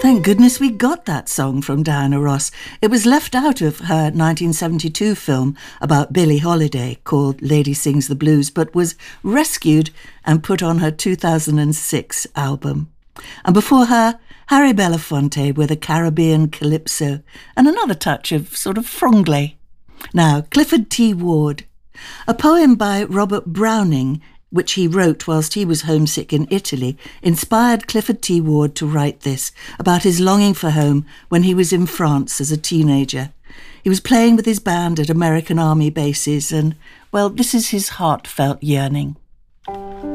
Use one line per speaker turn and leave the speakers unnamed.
Thank goodness we got that song from Diana Ross. It was left out of her 1972 film about Billie Holiday called Lady Sings the Blues, but was rescued and put on her 2006 album. And before her, Harry Belafonte with a Caribbean calypso and another touch of sort of franglais. Now, Clifford T. Ward, a poem by Robert Browning, which he wrote whilst he was homesick in Italy, inspired Clifford T. Ward to write this about his longing for home when he was in France as a teenager. He was playing with his band at American Army bases and, well, this is his heartfelt yearning.